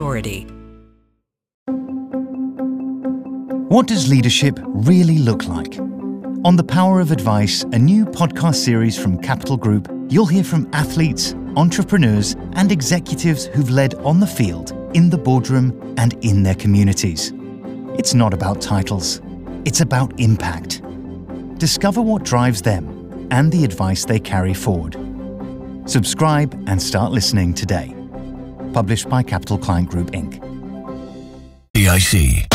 Authority. What does leadership really look like? On The Power of Advice, a new podcast series from Capital Group, you'll hear from athletes, entrepreneurs, and executives who've led on the field, in the boardroom, and in their communities. It's not about titles. It's about impact. Discover what drives them and the advice they carry forward. Subscribe and start listening today. Published by Capital Client Group, Inc. DIC.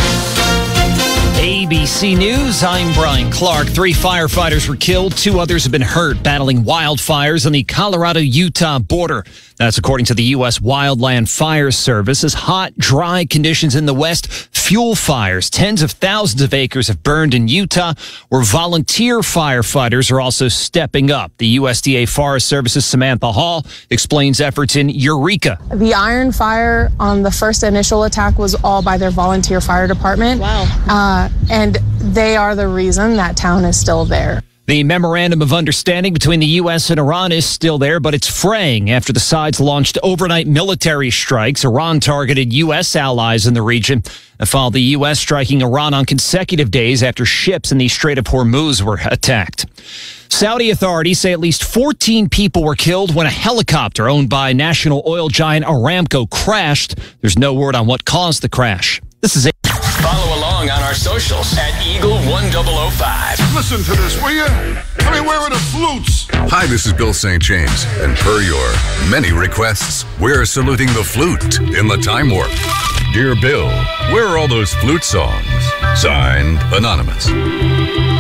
ABC News, I'm Brian Clark. 3 firefighters were killed. 2 others have been hurt battling wildfires on the Colorado-Utah border. That's according to the U.S. Wildland Fire Service. As hot, dry conditions in the west fuel fires. Tens of thousands of acres have burned in Utah, where volunteer firefighters are also stepping up. The USDA Forest Service's Samantha Hall explains efforts in Eureka. The Iron Fire on the first initial attack was all by their volunteer fire department. Wow. And they are the reason that town is still there. The memorandum of understanding between the U.S. and Iran is still there, but it's fraying after the sides launched overnight military strikes. Iran targeted U.S. allies in the region. That followed the U.S. striking Iran on consecutive days after ships in the Strait of Hormuz were attacked. Saudi authorities say at least 14 people were killed when a helicopter owned by national oil giant Aramco crashed. There's no word on what caused the crash. This is it. Follow along on our socials at Eagle1005. Listen to this, will you? I mean, where are the flutes? Hi, this is Bill St. James, and per your many requests, we're saluting the flute in the Time Warp. Dear Bill, where are all those flute songs? Signed, Anonymous.